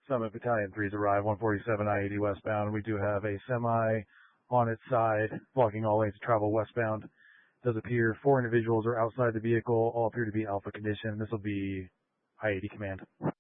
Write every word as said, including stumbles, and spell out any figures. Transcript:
Summit Battalion three's arrived, one forty-seven I eighty westbound. We do have a semi on its side, blocking all lanes of travel westbound. It does appear four individuals are outside the vehicle, all appear to be alpha condition. This will be I eighty command.